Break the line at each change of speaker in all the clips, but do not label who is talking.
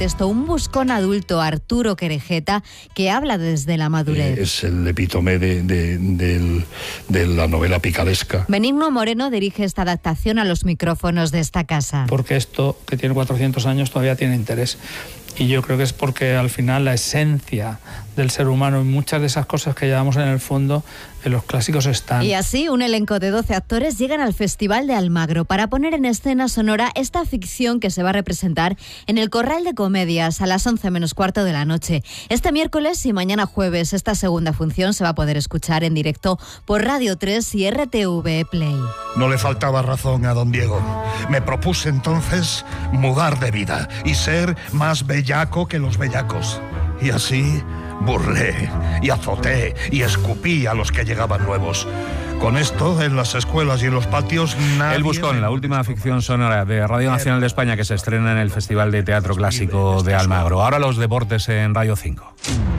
baloncesto, un buscón adulto, Arturo Querejeta, que habla desde la madurez.
Es el epítome de la novela picaresca.
Benigno Moreno dirige esta adaptación a los micrófonos de esta casa.
Porque esto, que tiene 400 años, todavía tiene interés. Y yo creo que es porque al final la esencia del ser humano y muchas de esas cosas que llevamos en el fondo en los clásicos están.
Y así un elenco de 12 actores llegan al Festival de Almagro para poner en escena sonora esta ficción que se va a representar en el Corral de Comedias a las 11:15 de la noche. Este miércoles y mañana jueves esta segunda función se va a poder escuchar en directo por Radio 3 y RTV Play.
No le faltaba razón a don Diego. Me propuse entonces mudar de vida y ser más bellaco que los bellacos. Y así burlé y azoté y escupí a los que llegaban nuevos. Con esto, en las escuelas y en los patios, nadie...
El Buscón, la última ficción sonora de Radio Nacional de España que se estrena en el Festival de Teatro Clásico de Almagro. Ahora los deportes en Radio 5.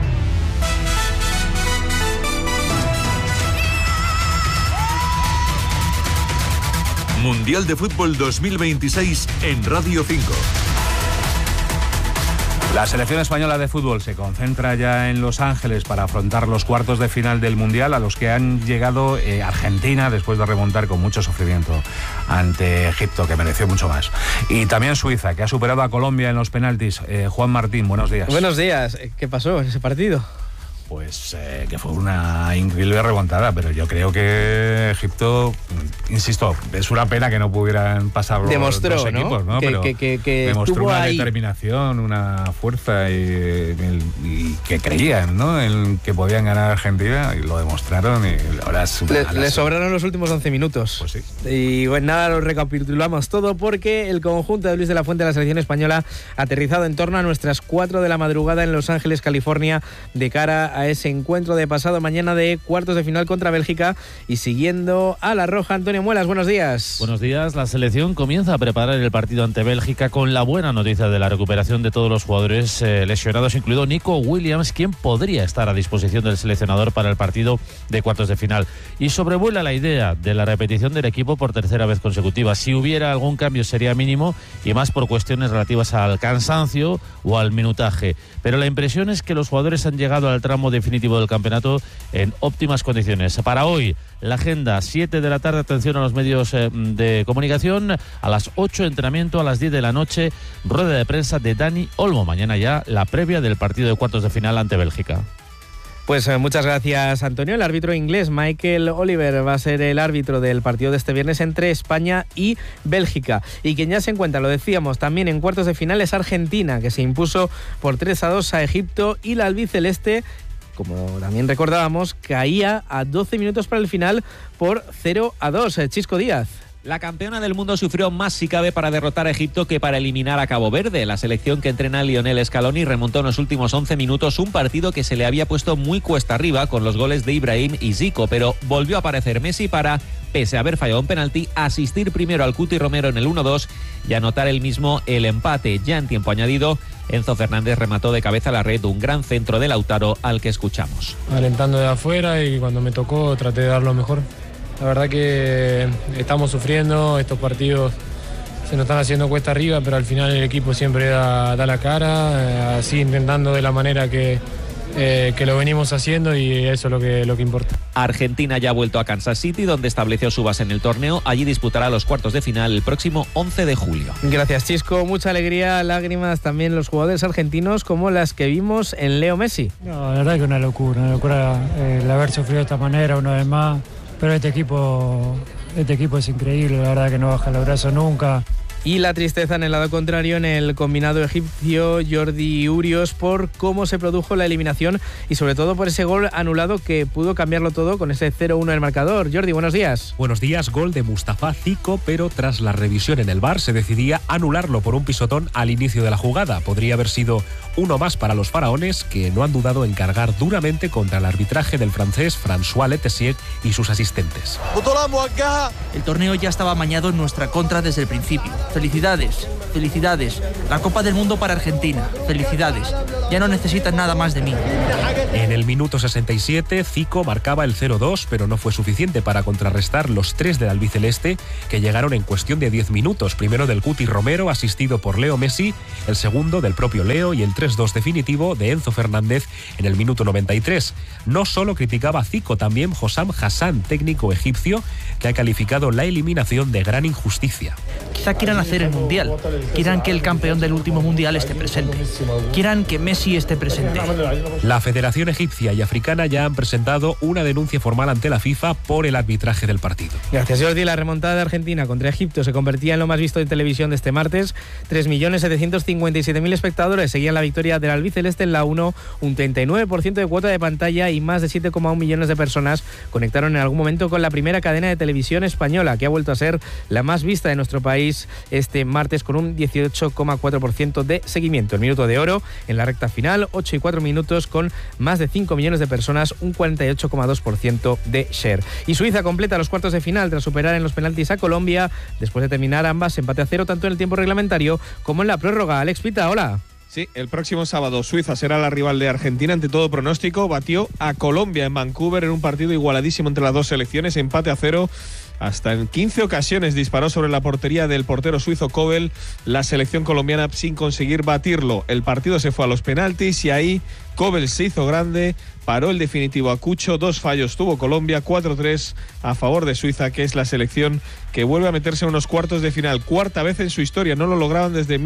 Mundial de Fútbol 2026 en Radio 5.
La selección española de fútbol se concentra ya en Los Ángeles para afrontar los cuartos de final del Mundial, a los que han llegado Argentina después de remontar con mucho sufrimiento ante Egipto, que mereció mucho más. Y también Suiza, que ha superado a Colombia en los penaltis. Juan Martín, buenos días.
Buenos días. ¿Qué pasó en ese partido?
Pues que fue una increíble remontada, pero yo creo que Egipto, insisto, es una pena que no pudieran pasar los dos equipos, ¿no?
Que
demostró una
ahí.
Determinación, una fuerza y que creían, ¿no?, en que podían ganar a Argentina, y lo demostraron. Y ahora
le sobraron los últimos 11 minutos.
Pues sí.
Y bueno, nada, lo recapitulamos todo porque el conjunto de Luis de la Fuente de la selección española ha aterrizado en torno a nuestras 4 de la madrugada en Los Ángeles, California, de cara a ese encuentro de pasado mañana de cuartos de final contra Bélgica. Y siguiendo a la roja, Antonio Muelas, buenos días.
Buenos días. La selección comienza a preparar el partido ante Bélgica con la buena noticia de la recuperación de todos los jugadores lesionados, incluido Nico Williams, quien podría estar a disposición del seleccionador para el partido de cuartos de final. Y sobrevuela la idea de la repetición del equipo por tercera vez consecutiva. Si hubiera algún cambio sería mínimo, y más por cuestiones relativas al cansancio o al minutaje. Pero la impresión es que los jugadores han llegado al tramo definitivo del campeonato en óptimas condiciones. Para hoy, la agenda, 7 de la tarde, atención a los medios de comunicación, a las 8 entrenamiento, a las 10 de la noche, rueda de prensa de Dani Olmo. Mañana ya la previa del partido de cuartos de final ante Bélgica.
Pues muchas gracias, Antonio. El árbitro inglés Michael Oliver va a ser el árbitro del partido de este viernes entre España y Bélgica. Y quien ya se encuentra, lo decíamos, también en cuartos de final es Argentina, que se impuso por 3-2 a Egipto, y la albiceleste, como también recordábamos, caía a 12 minutos para el final por 0-2. Chisco Díaz.
La campeona del mundo sufrió más si cabe para derrotar a Egipto que para eliminar a Cabo Verde. La selección que entrena Lionel Scaloni remontó en los últimos 11 minutos un partido que se le había puesto muy cuesta arriba con los goles de Ibrahim y Zico, pero volvió a aparecer Messi para, pese a haber fallado un penalti, asistir primero al Cuti Romero en el 1-2 y anotar él mismo el empate. Ya en tiempo añadido, Enzo Fernández remató de cabeza a la red un gran centro de Lautaro, al que escuchamos.
Alentando de afuera, y cuando me tocó traté de dar lo mejor. La verdad que estamos sufriendo, estos partidos se nos están haciendo cuesta arriba, pero al final el equipo siempre da la cara, así intentando de la manera que lo venimos haciendo, y eso es lo que importa.
Argentina ya ha vuelto a Kansas City, donde estableció su base en el torneo. Allí disputará los cuartos de final el próximo 11 de julio.
Gracias, Chisco. Mucha alegría, lágrimas también los jugadores argentinos, como las que vimos en Leo Messi.
No, la verdad que una locura el haber sufrido de esta manera una vez más. Pero este equipo es increíble, la verdad que no baja los brazos nunca.
Y la tristeza en el lado contrario en el combinado egipcio, Jordi Urios, por cómo se produjo la eliminación y sobre todo por ese gol anulado que pudo cambiarlo todo con ese 0-1 en el marcador. Jordi, buenos días.
Buenos días. Gol de Mustafa Zico, pero tras la revisión en el VAR se decidía anularlo por un pisotón al inicio de la jugada. Podría haber sido uno más para los faraones, que no han dudado en cargar duramente contra el arbitraje del francés François Letessier y sus asistentes.
El torneo ya estaba amañado en nuestra contra desde el principio. Felicidades, felicidades. La Copa del Mundo para Argentina. Felicidades. Ya no necesitan nada más de mí.
En el minuto 67, Zico marcaba el 0-2, pero no fue suficiente para contrarrestar los 3 del albiceleste que llegaron en cuestión de 10 minutos. Primero del Cuti Romero, asistido por Leo Messi, el segundo del propio Leo y el 3-2 definitivo de Enzo Fernández en el minuto 93. No solo criticaba a Zico, también Hossam Hassan, técnico egipcio, que ha calificado la eliminación de gran injusticia.
Quizá quieran hacer el Mundial, quieran que el campeón del último Mundial esté presente, quieran que Messi esté presente.
La Federación Egipcia y Africana ya han presentado una denuncia formal ante la FIFA por el arbitraje del partido.
Gracias, Jordi. La remontada de Argentina contra Egipto se convertía en lo más visto en televisión de este martes. 3.757.000 espectadores seguían la victoria del albiceleste en la 1, un 39% de cuota de pantalla y más de 7,1 millones de personas conectaron en algún momento con la primera cadena de televisión española, que ha vuelto a ser la más vista de nuestro país este martes con un 18,4% de seguimiento. El minuto de oro en la recta final, 8 y 4 minutos con más de 5 millones de personas, un 48,2% de share. Y Suiza completa los cuartos de final tras superar en los penaltis a Colombia, después de terminar ambas empate a 0 tanto en el tiempo reglamentario como en la prórroga. Alex Pita, hola.
Sí, el próximo sábado Suiza será la rival de Argentina. Ante todo pronóstico, batió a Colombia en Vancouver en un partido igualadísimo entre las dos selecciones, empate a 0. Hasta en 15 ocasiones disparó sobre la portería del portero suizo Kobel la selección colombiana sin conseguir batirlo. El partido se fue a los penaltis y ahí Kobel se hizo grande, paró el definitivo a Cucho, 2 fallos tuvo Colombia, 4-3 a favor de Suiza, que es la selección que vuelve a meterse en unos cuartos de final, cuarta vez en su historia, no lo lograban desde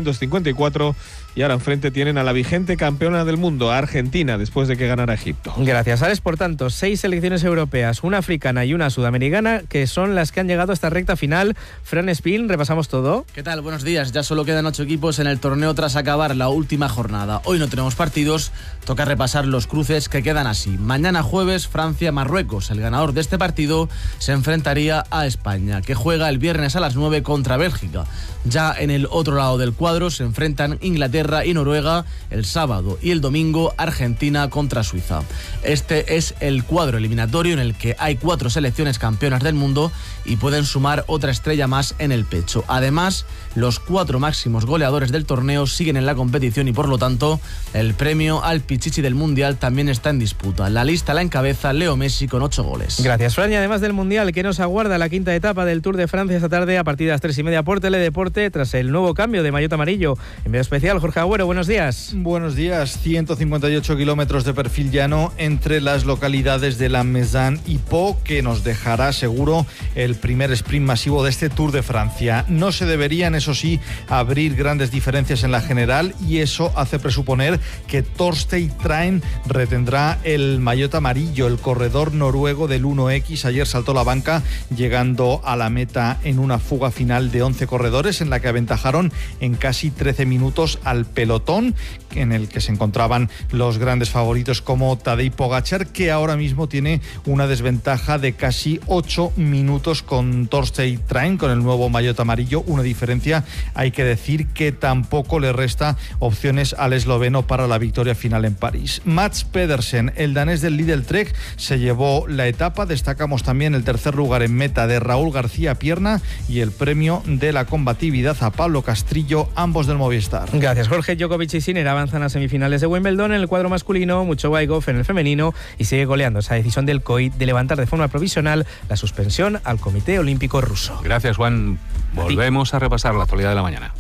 1954 y ahora enfrente tienen a la vigente campeona del mundo, a Argentina, después de que ganara Egipto.
Gracias, Alex. Por tanto, 6 selecciones europeas, una africana y una sudamericana, que son las que han llegado a esta recta final. Fran Espín, repasamos todo.
¿Qué tal? Buenos días. Ya solo quedan 8 equipos en el torneo tras acabar la última jornada. Hoy no tenemos partidos, toca repasar los cruces que quedan así. Mañana jueves, Francia-Marruecos. El ganador de este partido se enfrentaría a España, que juega el viernes a las 9 contra Bélgica. Ya en el otro lado del cuadro se enfrentan Inglaterra y Noruega el sábado, y el domingo Argentina contra Suiza. Este es el cuadro eliminatorio en el que hay 4 selecciones campeonas del mundo y pueden sumar otra estrella más en el pecho. Además, los 4 máximos goleadores del torneo siguen en la competición y por lo tanto el premio al Pichichi del Mundial también está en disputa. La lista la encabeza Leo Messi con 8 goles.
Gracias, Fran. Y además del Mundial, que nos aguarda la quinta etapa del Tour de Francia esta tarde a partir de las 3:30 por Teledeporte, tras el nuevo cambio de maillot amarillo. Envío especial, Jorge Agüero, buenos días.
Buenos días. 158 kilómetros de perfil llano entre las localidades de La Mézane y Pau, que nos dejará seguro el primer sprint masivo de este Tour de Francia. No se deberían, eso sí, abrir grandes diferencias en la general, y eso hace presuponer que Torstein Train retendrá el maillot amarillo. El corredor noruego del 1X ayer saltó la banca, llegando a la meta en una fuga final de 11 corredores en la que aventajaron en casi 13 minutos al pelotón, en el que se encontraban los grandes favoritos como Tadej Pogačar, que ahora mismo tiene una desventaja de casi 8 minutos con Torstein Train, con el nuevo maillot amarillo. Una diferencia, hay que decir, que tampoco le resta opciones al esloveno para la victoria final en París. Mats Pedersen, el danés del Lidl Trek, se llevó la etapa. Destacamos también el tercer lugar en meta de Raúl García Pierna y el premio de la combatividad a Pablo Castrillo, ambos del Movistar.
Gracias, Jorge. Djokovic y Sinner avanzan a semifinales de Wimbledon en el cuadro masculino, Muchovaigov en el femenino, y sigue goleando esa decisión del COI de levantar de forma provisional la suspensión al Comité Olímpico Ruso.
Gracias, Juan. Volvemos a repasar la actualidad de la mañana.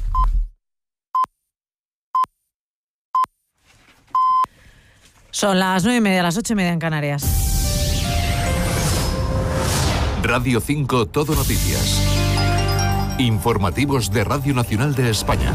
Son las 9:30, las 8:30 en Canarias.
Radio 5 Todo Noticias. Informativos de Radio Nacional de España.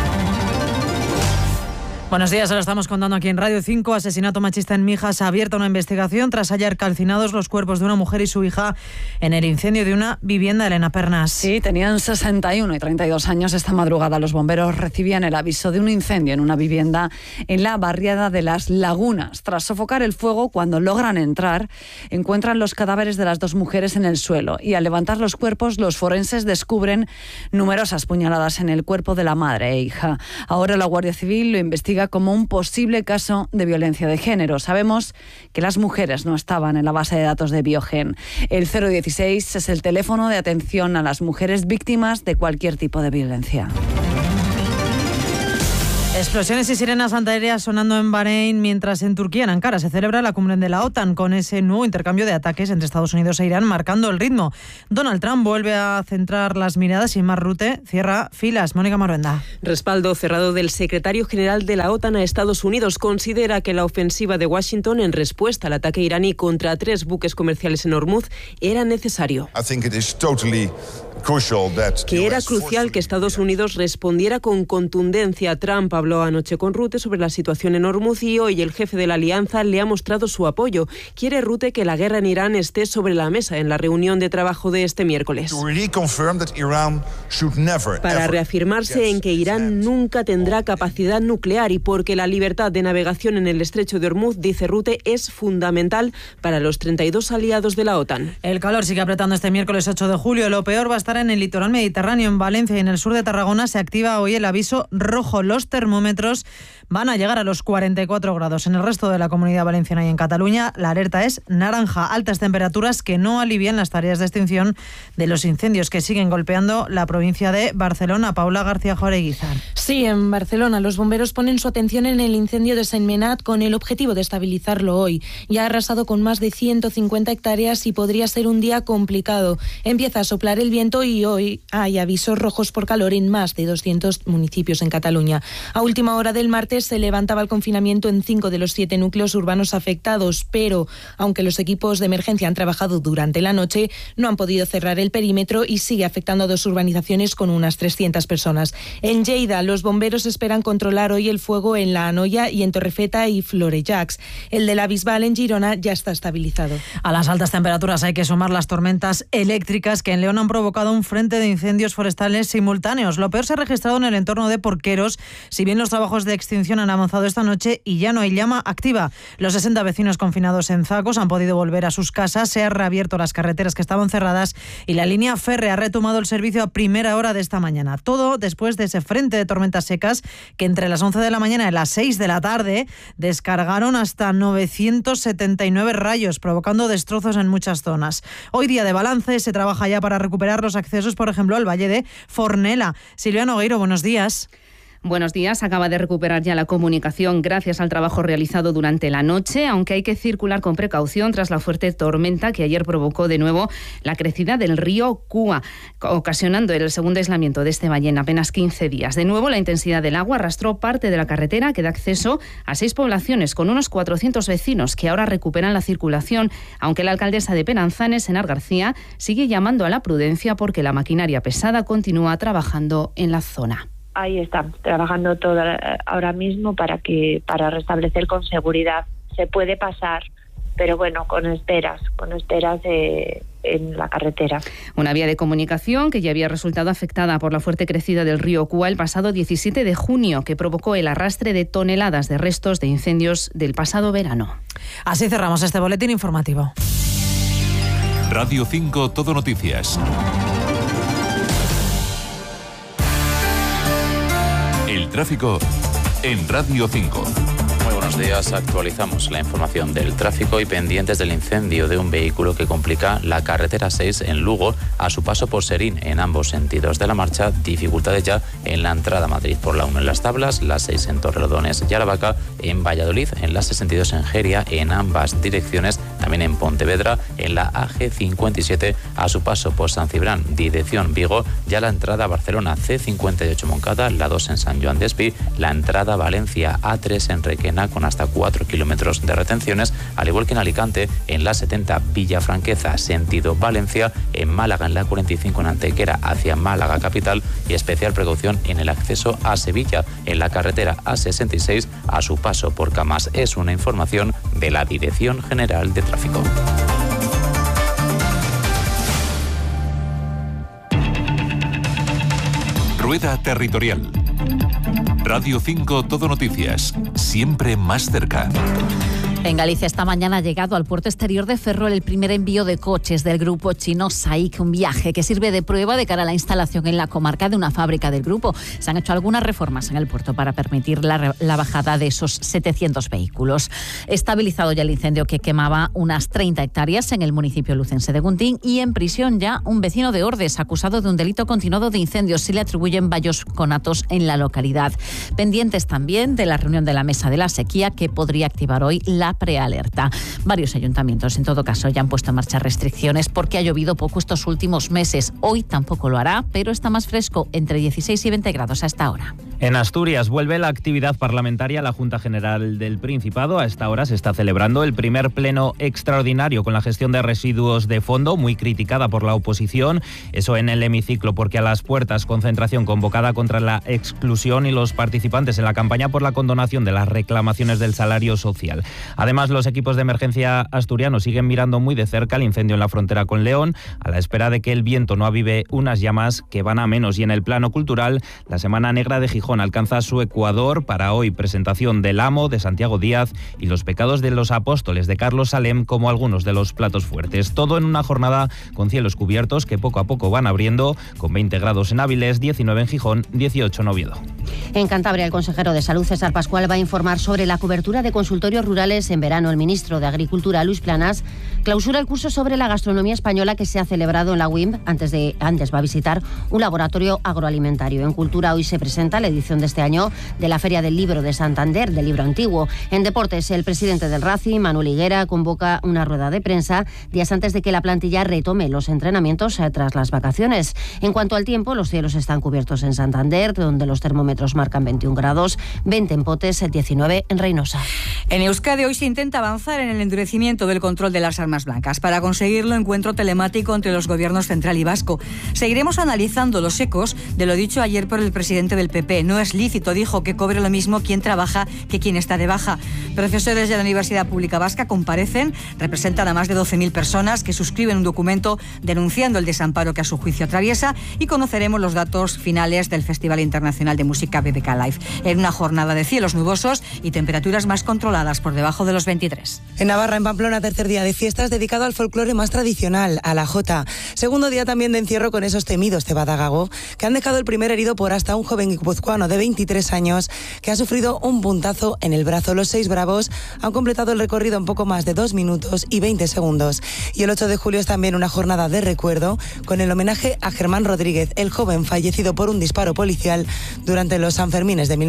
Buenos días, ahora estamos contando aquí en Radio 5. Asesinato machista en Mijas. Ha abierto una investigación tras hallar calcinados los cuerpos de una mujer y su hija en el incendio de una vivienda. Elena Pernas.
Sí, tenían 61 y 32 años. Esta madrugada los bomberos recibían el aviso de un incendio en una vivienda en la barriada de Las Lagunas. Tras sofocar el fuego, cuando logran entrar, encuentran los cadáveres de las 2 mujeres en el suelo, y al levantar los cuerpos, los forenses descubren numerosas puñaladas en el cuerpo de la madre e hija. Ahora la Guardia Civil lo investiga como un posible caso de violencia de género. Sabemos que las mujeres no estaban en la base de datos de Biogen. El 016 es el teléfono de atención a las mujeres víctimas de cualquier tipo de violencia.
Explosiones y sirenas antiaéreas sonando en Bahrein, mientras en Turquía, en Ankara, se celebra la cumbre de la OTAN con ese nuevo intercambio de ataques entre Estados Unidos e Irán marcando el ritmo. Donald Trump vuelve a centrar las miradas y Mark Rutte cierra filas. Mónica Moruenda.
Respaldo cerrado del secretario general de la OTAN a Estados Unidos. Considera que la ofensiva de Washington en respuesta al ataque iraní contra 3 buques comerciales en Hormuz era necesario. Que era crucial que Estados Unidos respondiera con contundencia. Trump habló anoche con Rutte sobre la situación en Hormuz y hoy el jefe de la alianza le ha mostrado su apoyo. Quiere Rutte que la guerra en Irán esté sobre la mesa en la reunión de trabajo de este miércoles. Para reafirmarse en que Irán nunca tendrá capacidad nuclear y porque la libertad de navegación en el estrecho de Hormuz, dice Rutte, es fundamental para los 32 aliados de la OTAN.
El calor sigue apretando este miércoles 8 de julio. Lo peor va a estar en el litoral mediterráneo, en Valencia y en el sur de Tarragona. Se activa hoy el aviso rojo. Los termómetros van a llegar a los 44 grados. En el resto de la Comunidad Valenciana y en Cataluña la alerta es naranja. Altas temperaturas que no alivian las tareas de extinción de los incendios que siguen golpeando la provincia de Barcelona. Paula García Joreguizar.
Sí, en Barcelona los bomberos ponen su atención en el incendio de Sentmenat con el objetivo de estabilizarlo hoy. Ya ha arrasado con más de 150 hectáreas y podría ser un día complicado. Empieza a soplar el viento y hoy hay avisos rojos por calor en más de 200 municipios en Cataluña. A última hora del martes se levantaba el confinamiento en 5 de los 7 núcleos urbanos afectados, pero aunque los equipos de emergencia han trabajado durante la noche, no han podido cerrar el perímetro y sigue afectando a 2 urbanizaciones con unas 300 personas. En Lleida, los bomberos esperan controlar hoy el fuego en La Anoia y en Torrefeta y Florejacs. El de la Bisbal en Girona ya está estabilizado.
A las altas temperaturas hay que sumar las tormentas eléctricas que en León han provocado un frente de incendios forestales simultáneos. Lo peor se ha registrado en el entorno de Porqueros, si bien los trabajos de extinción han avanzado esta noche y ya no hay llama activa. Los 60 vecinos confinados en Zacos han podido volver a sus casas, se han reabierto las carreteras que estaban cerradas y la línea férrea ha retomado el servicio a primera hora de esta mañana. Todo después de ese frente de tormentas secas que entre las 11 de la mañana y las 6 de la tarde descargaron hasta 979 rayos, provocando destrozos en muchas zonas. Hoy día de balance, se trabaja ya para recuperar los accesos, por ejemplo, al Valle de Fornela. Silvia Nogueiro, buenos días.
Buenos días. Acaba de recuperar ya la comunicación gracias al trabajo realizado durante la noche, aunque hay que circular con precaución tras la fuerte tormenta que ayer provocó de nuevo la crecida del río Cúa, ocasionando el segundo aislamiento de este valle en apenas 15 días. De nuevo, la intensidad del agua arrastró parte de la carretera que da acceso a 6 poblaciones con unos 400 vecinos que ahora recuperan la circulación, aunque la alcaldesa de Penanzanes, Enar García, sigue llamando a la prudencia porque la maquinaria pesada continúa trabajando en la zona.
Ahí están, trabajando todo ahora mismo para restablecer con seguridad. Se puede pasar, pero bueno, con esperas en la carretera.
Una vía de comunicación que ya había resultado afectada por la fuerte crecida del río Cúa el pasado 17 de junio, que provocó el arrastre de toneladas de restos de incendios del pasado verano.
Así cerramos este boletín informativo.
Radio 5 Todo Noticias. El tráfico en Radio 5.
Muy buenos días, actualizamos la información del tráfico y pendientes del incendio de un vehículo que complica la carretera 6 en Lugo a su paso por Serín en ambos sentidos de la marcha, dificultades ya en la entrada a Madrid por la 1 en Las Tablas, la 6 en Torrelodones y Aravaca, en Valladolid, en la 62 en Geria, en ambas direcciones, también en Pontevedra, en la AG57 a su paso por San Cibrán, dirección Vigo, ya la entrada a Barcelona C58 Moncada, la 2 en San Joan de Espí, la entrada a Valencia A3 en Requena con hasta 4 kilómetros de retenciones, al igual que en Alicante, en la 70 Villafranqueza, sentido Valencia, en Málaga en la 45 en Antequera hacia Málaga capital y especial precaución en el acceso a Sevilla, en la carretera A66 a su paso por Camas. Es una información de la Dirección General de Tráfico.
Rueda Territorial. Radio 5 Todo Noticias, siempre más cerca.
En Galicia esta mañana ha llegado al puerto exterior de Ferrol el primer envío de coches del grupo chino SAIC, un viaje que sirve de prueba de cara a la instalación en la comarca de una fábrica del grupo. Se han hecho algunas reformas en el puerto para permitir la bajada de esos 700 vehículos. Estabilizado ya el incendio que quemaba unas 30 hectáreas en el municipio lucense de Guntín, y en prisión ya un vecino de Ordes acusado de un delito continuado de incendios. Se le atribuyen varios conatos en la localidad. Pendientes también de la reunión de la mesa de la sequía que podría activar hoy la prealerta. Varios ayuntamientos, en todo caso, ya han puesto en marcha restricciones porque ha llovido poco estos últimos meses. Hoy tampoco lo hará, pero está más fresco, entre 16 y 20 grados a esta hora.
En Asturias vuelve la actividad parlamentaria a la Junta General del Principado. A esta hora se está celebrando el primer pleno extraordinario con la gestión de residuos de fondo, muy criticada por la oposición. Eso en el hemiciclo, porque a las puertas concentración convocada contra la exclusión y los participantes en la campaña por la condonación de las reclamaciones del salario social. Además, los equipos de emergencia asturianos siguen mirando muy de cerca el incendio en la frontera con León, a la espera de que el viento no avive unas llamas que van a menos. Y en el plano cultural, la Semana Negra de Gijón alcanza su ecuador. Para hoy, presentación del Amo de Santiago Díaz y Los pecados de los apóstoles de Carlos Salem como algunos de los platos fuertes. Todo en una jornada con cielos cubiertos que poco a poco van abriendo, con 20 grados en Áviles, 19 en Gijón, 18 en Oviedo.
En Cantabria, el consejero de Salud, César Pascual, va a informar sobre la cobertura de consultorios rurales en verano. El ministro de Agricultura, Luis Planas, clausura el curso sobre la gastronomía española que se ha celebrado en la UIM. Antes va a visitar un laboratorio agroalimentario. En Cultura hoy se presenta la edición de este año de la Feria del Libro de Santander, del Libro Antiguo. En Deportes, el presidente del Racing, Manuel Higuera, convoca una rueda de prensa días antes de que la plantilla retome los entrenamientos tras las vacaciones. En cuanto al tiempo, los cielos están cubiertos en Santander, donde los termómetros marcan 21 grados, 20 en Potes, 19 en Reynosa.
En Euskadi hoy se intenta avanzar en el endurecimiento del control de las armas blancas. Para conseguirlo, encuentro telemático entre los gobiernos central y vasco. Seguiremos analizando los ecos de lo dicho ayer por el presidente del PP. No es lícito, dijo, que cobre lo mismo quien trabaja que quien está de baja. Profesores de la Universidad Pública Vasca comparecen, representan a más de 12.000 personas que suscriben un documento denunciando el desamparo que a su juicio atraviesa, y conoceremos los datos finales del Festival Internacional de Música BBK Live, en una jornada de cielos nubosos y temperaturas más controladas por debajo de los 23.
En Navarra, en Pamplona, tercer día de fiestas dedicado al folclore más tradicional, a la jota. Segundo día también de encierro con esos temidos cebadagago, que han dejado el primer herido por hasta un joven guipuzcoano de 23 años que ha sufrido un puntazo en el brazo. Los 6 bravos han completado el recorrido en poco más de 2 minutos y 20 segundos. Y el 8 de julio es también una jornada de recuerdo con el homenaje a Germán Rodríguez, el joven fallecido por un disparo policial durante los Sanfermines de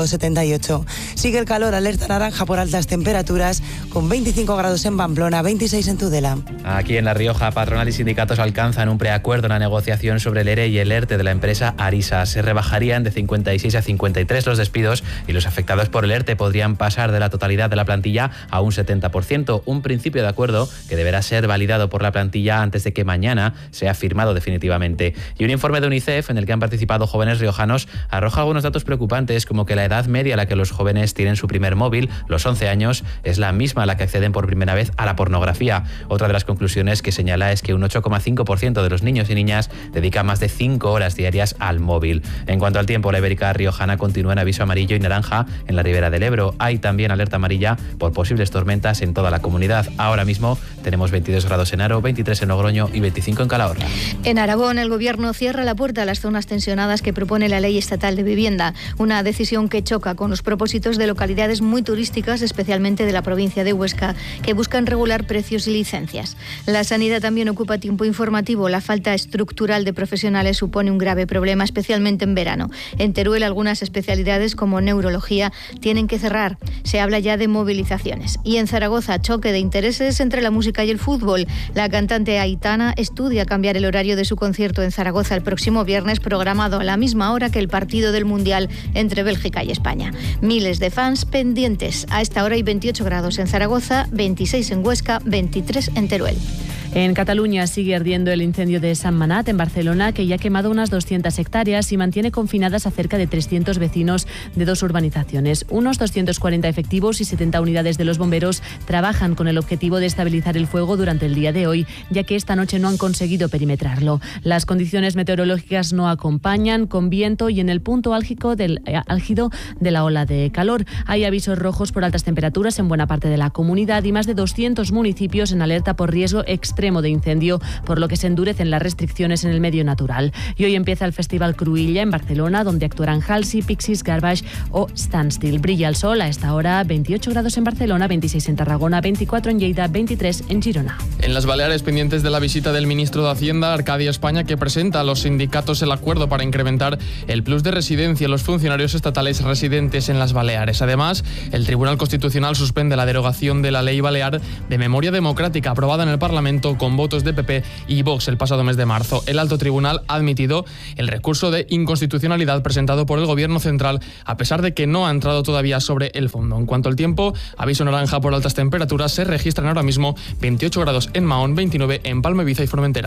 1978. Sigue el calor, alerta naranja por altas temperaturas, con 25 grados en Pamplona, 26 en Tudela.
Aquí en La Rioja, patronal y sindicatos alcanzan un preacuerdo en la negociación sobre el ERE y el ERTE de la empresa Arisa. Se rebajarían de 56 a 53 los despidos y los afectados por el ERTE podrían pasar de la totalidad de la plantilla a un 70%, un principio de acuerdo que deberá ser validado por la plantilla antes de que mañana sea firmado definitivamente. Y un informe de UNICEF en el que han participado jóvenes riojanos arroja algunos datos preocupantes, como que la edad media a la que los jóvenes tienen su primer móvil, los 11 años, es la misma a la que acceden por primera vez a la pornografía. Otra de las conclusiones que señala es que un 8,5% de los niños y niñas dedica más de 5 horas diarias al móvil. En cuanto al tiempo, la Ibérica riojana continúa en aviso amarillo y naranja en la ribera del Ebro. Hay también alerta amarilla por posibles tormentas en toda la comunidad. Ahora mismo tenemos 22 grados en Aro, 23 en Logroño y 25 en Calahorra.
En Aragón, el Gobierno cierra la puerta a las zonas tensionadas que propone la Ley Estatal de Vivienda, una decisión que choca con los propósitos de localidades muy turísticas, especialmente de la provincia de Huesca, que buscan regular precios y licencias. La sanidad también ocupa tiempo informativo. La falta estructural de profesionales supone un grave problema, especialmente en verano. En Teruel, algunas especialidades como neurología tienen que cerrar. Se habla ya de movilizaciones. Y en Zaragoza, choque de intereses entre la música y el fútbol. La cantante Aitana estudia cambiar el horario de su concierto en Zaragoza el próximo viernes, programado a la misma hora que el partido del Mundial entre Bélgica y España. Miles de fans pendientes. A esta hora hay 28 grados en Zaragoza, 26 en Huesca, 23 en Teruel.
En Cataluña sigue ardiendo el incendio de Sant Manat, en Barcelona, que ya ha quemado unas 200 hectáreas y mantiene confinadas a cerca de 300 vecinos de 2 urbanizaciones. Unos 240 efectivos y 70 unidades de los bomberos trabajan con el objetivo de estabilizar el fuego durante el día de hoy, ya que esta noche no han conseguido perimetrarlo. Las condiciones meteorológicas no acompañan, con viento y en el punto álgido de la ola de calor. Hay avisos rojos por altas temperaturas en buena parte de la comunidad y más de 200 municipios en alerta por riesgo extremo de incendio, por lo que se endurecen las restricciones en el medio natural. Y hoy empieza el Festival Cruïlla en Barcelona, donde actuarán Halsey, Pixies, Garbage o Standstill. Brilla el sol a esta hora, 28 grados en Barcelona, 26 en Tarragona, 24 en Lleida, 23 en Girona.
En las Baleares, pendientes de la visita del ministro de Hacienda, Arcadia España, que presenta a los sindicatos el acuerdo para incrementar el plus de residencia a los funcionarios estatales residentes en las Baleares. Además, el Tribunal Constitucional suspende la derogación de la Ley Balear de Memoria Democrática aprobada en el Parlamento con votos de PP y Vox el pasado mes de marzo. El alto tribunal ha admitido el recurso de inconstitucionalidad presentado por el Gobierno central, a pesar de que no ha entrado todavía sobre el fondo. En cuanto al tiempo, aviso naranja por altas temperaturas. Se registran ahora mismo 28 grados en Mahón, 29 en Palma, Ibiza y Formentera.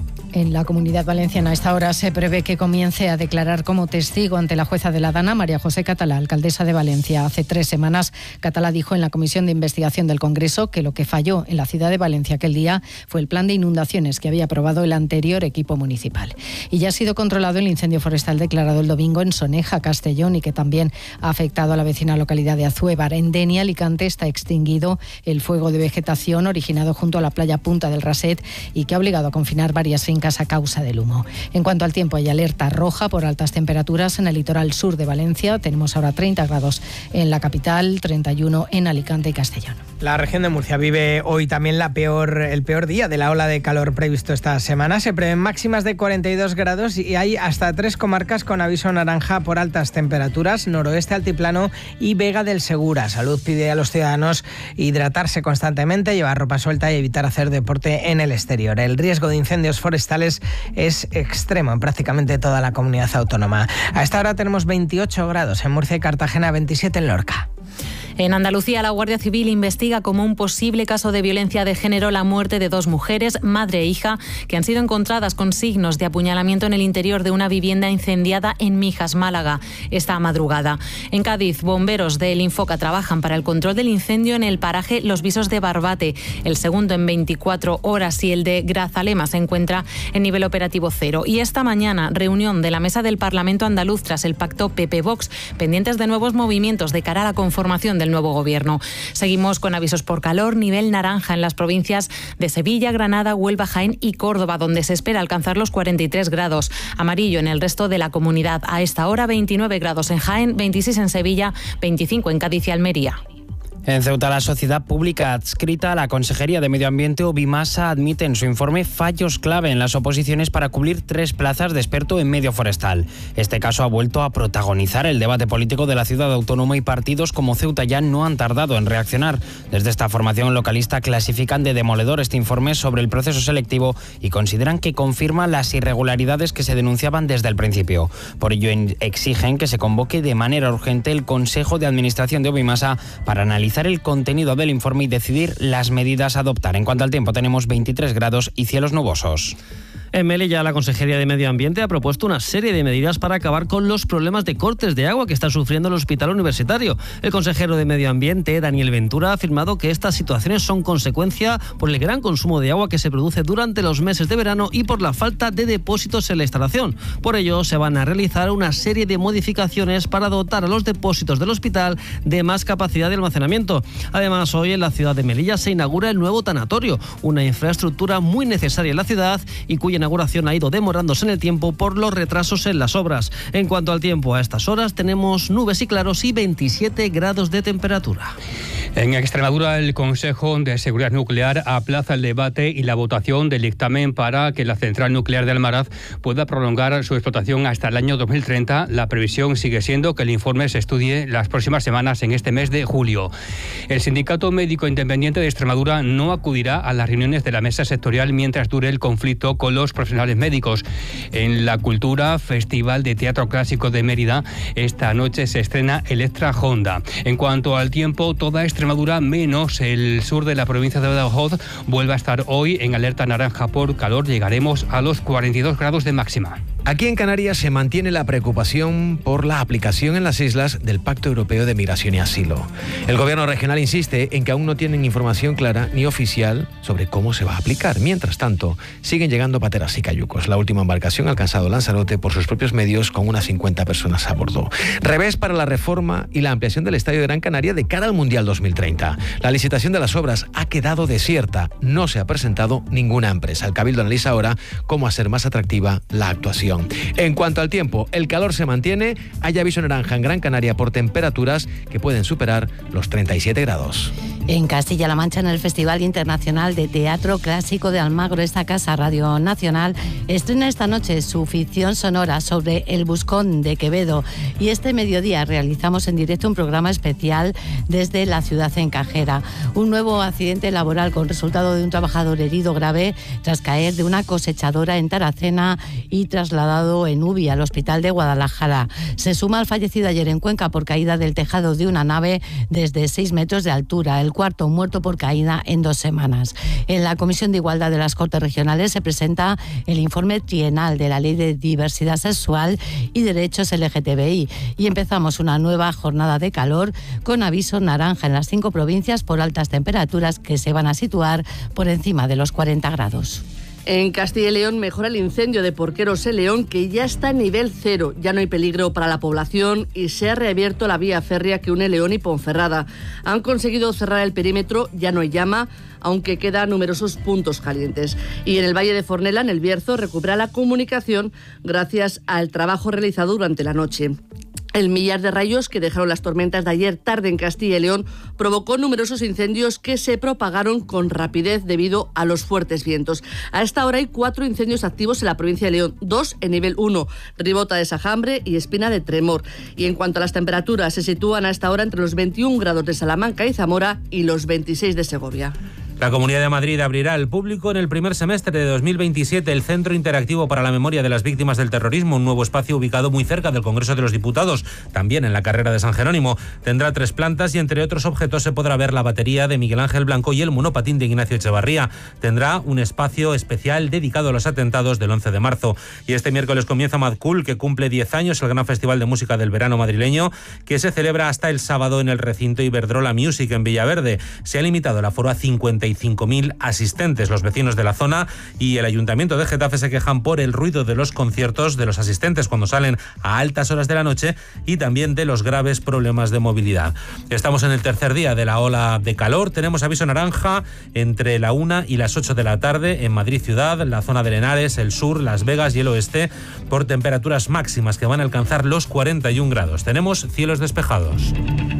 En la Comunidad Valenciana a esta hora se prevé que comience a declarar como testigo ante la jueza de la Dana, María José Catalá, alcaldesa de Valencia. Hace 3 semanas, Catalá dijo en la Comisión de Investigación del Congreso que lo que falló en la ciudad de Valencia aquel día fue el plan de inundaciones que había aprobado el anterior equipo municipal. Y ya ha sido controlado el incendio forestal declarado el domingo en Soneja, Castellón, y que también ha afectado a la vecina localidad de Azuévar. En Denia, Alicante, está extinguido el fuego de vegetación originado junto a la playa Punta del Raset y que ha obligado a confinar varias fincas a causa del humo. En cuanto al tiempo, hay alerta roja por altas temperaturas en el litoral sur de Valencia. Tenemos ahora 30 grados en la capital, 31 en Alicante y Castellón.
La región de Murcia vive hoy también el peor día de la ola de calor previsto esta semana. Se prevén máximas de 42 grados y hay hasta 3 comarcas con aviso naranja por altas temperaturas: Noroeste, Altiplano y Vega del Segura. Salud pide a los ciudadanos hidratarse constantemente, llevar ropa suelta y evitar hacer deporte en el exterior. El riesgo de incendios forestales es extremo en prácticamente toda la comunidad autónoma. A esta hora tenemos 28 grados en Murcia y Cartagena, 27 en Lorca.
En Andalucía, la Guardia Civil investiga como un posible caso de violencia de género la muerte de 2 mujeres, madre e hija, que han sido encontradas con signos de apuñalamiento en el interior de una vivienda incendiada en Mijas, Málaga, esta madrugada. En Cádiz, bomberos del Infoca trabajan para el control del incendio en el paraje Los Visos de Barbate, el segundo en 24 horas, y el de Grazalema se encuentra en nivel operativo 0. Y esta mañana, reunión de la Mesa del Parlamento andaluz tras el pacto PP-Vox, pendientes de nuevos movimientos de cara a la conformación del nuevo gobierno. Seguimos con avisos por calor, nivel naranja en las provincias de Sevilla, Granada, Huelva, Jaén y Córdoba, donde se espera alcanzar los 43 grados. Amarillo en el resto de la comunidad. A esta hora 29 grados en Jaén, 26 en Sevilla, 25 en Cádiz y Almería.
En Ceuta, la sociedad pública adscrita a la Consejería de Medio Ambiente, Obimasa, admite en su informe fallos clave en las oposiciones para cubrir 3 plazas de experto en medio forestal. Este caso ha vuelto a protagonizar el debate político de la ciudad autónoma y partidos como Ceuta ya no han tardado en reaccionar. Desde esta formación localista clasifican de demoledor este informe sobre el proceso selectivo y consideran que confirma las irregularidades que se denunciaban desde el principio. Por ello exigen que se convoque de manera urgente el Consejo de Administración de Obimasa para analizar el contenido del informe y decidir las medidas a adoptar. En cuanto al tiempo, tenemos 23 grados y cielos nubosos.
En Melilla, la Consejería de Medio Ambiente ha propuesto una serie de medidas para acabar con los problemas de cortes de agua que está sufriendo el Hospital Universitario. El consejero de Medio Ambiente, Daniel Ventura, ha afirmado que estas situaciones son consecuencia por el gran consumo de agua que se produce durante los meses de verano y por la falta de depósitos en la instalación. Por ello, se van a realizar una serie de modificaciones para dotar a los depósitos del hospital de más capacidad de almacenamiento. Además, hoy en la ciudad de Melilla se inaugura el nuevo tanatorio, una infraestructura muy necesaria en la ciudad y cuya inauguración ha ido demorándose en el tiempo por los retrasos en las obras. En cuanto al tiempo, a estas horas tenemos nubes y claros y 27 grados de temperatura.
En Extremadura, el Consejo de Seguridad Nuclear aplaza el debate y la votación del dictamen para que la central nuclear de Almaraz pueda prolongar su explotación hasta el año 2030. La previsión sigue siendo que el informe se estudie las próximas semanas en este mes de julio. El Sindicato Médico Independiente de Extremadura no acudirá a las reuniones de la mesa sectorial mientras dure el conflicto con los profesionales médicos. En La Cultura, Festival de Teatro Clásico de Mérida, esta noche se estrena Electra Honda. En cuanto al tiempo, toda Extremadura Extremadura, menos el sur de la provincia de Badajoz, vuelve a estar hoy en alerta naranja por calor. Llegaremos a los 42 grados de máxima.
Aquí en Canarias se mantiene la preocupación por la aplicación en las islas del Pacto Europeo de Migración y Asilo. El gobierno regional insiste en que aún no tienen información clara ni oficial sobre cómo se va a aplicar. Mientras tanto, siguen llegando pateras y cayucos. La última embarcación ha alcanzado Lanzarote por sus propios medios con unas 50 personas a bordo. Revés para la reforma y la ampliación del Estadio de Gran Canaria de cara al Mundial 2030. La licitación de las obras ha quedado desierta. No se ha presentado ninguna empresa. El Cabildo analiza ahora cómo hacer más atractiva la actuación. En cuanto al tiempo, el calor se mantiene. Hay aviso naranja en Gran Canaria por temperaturas que pueden superar los 37 grados.
En Castilla-La Mancha, en el Festival Internacional de Teatro Clásico de Almagro, esta casa Radio Nacional estrena esta noche su ficción sonora sobre El Buscón de Quevedo. Y este mediodía realizamos en directo un programa especial desde la ciudad encajera. Un nuevo accidente laboral con resultado de un trabajador herido grave tras caer de una cosechadora en Taracena y trasladado en UBI al hospital de Guadalajara. Se suma al fallecido ayer en Cuenca por caída del tejado de una nave desde 6 metros de altura, el cuarto muerto por caída en 2 semanas. En la Comisión de Igualdad de las Cortes Regionales se presenta el informe trienal de la Ley de Diversidad Sexual y Derechos LGTBI y empezamos una nueva jornada de calor con aviso naranja en las 5 provincias por altas temperaturas que se van a situar por encima de los 40 grados.
En Castilla y León mejora el incendio de Porqueros en León, que ya está en nivel 0. Ya no hay peligro para la población y se ha reabierto la vía férrea que une León y Ponferrada. Han conseguido cerrar el perímetro, ya no hay llama, aunque quedan numerosos puntos calientes. Y en el Valle de Fornela, en el Bierzo, recupera la comunicación gracias al trabajo realizado durante la noche. El millar de rayos que dejaron las tormentas de ayer tarde en Castilla y León provocó numerosos incendios que se propagaron con rapidez debido a los fuertes vientos. A esta hora hay 4 incendios activos en la provincia de León, 2 en nivel 1, Ribota de Sajambre y Espina de Tremor. Y en cuanto a las temperaturas, se sitúan a esta hora entre los 21 grados de Salamanca y Zamora y los 26 de Segovia.
La Comunidad de Madrid abrirá al público en el primer semestre de 2027 el Centro Interactivo para la Memoria de las Víctimas del Terrorismo, un nuevo espacio ubicado muy cerca del Congreso de los Diputados, también en la carrera de San Jerónimo. Tendrá 3 plantas y entre otros objetos se podrá ver la batería de Miguel Ángel Blanco y el monopatín de Ignacio Echevarría. Tendrá un espacio especial dedicado a los atentados del 11 de marzo. Y este miércoles comienza Mad Cool, que cumple 10 años, el gran festival de música del verano madrileño, que se celebra hasta el sábado en el recinto Iberdrola Music en Villaverde. Se ha limitado el aforo a 55.000 asistentes. Los vecinos de la zona y el Ayuntamiento de Getafe se quejan por el ruido de los conciertos de los asistentes cuando salen a altas horas de la noche y también de los graves problemas de movilidad. Estamos en el tercer día de la ola de calor. Tenemos aviso naranja entre la 1 y las 8 de la tarde en Madrid ciudad, la zona de Henares, el sur, Las Vegas y el oeste por temperaturas máximas que van a alcanzar los 41 grados. Tenemos cielos despejados.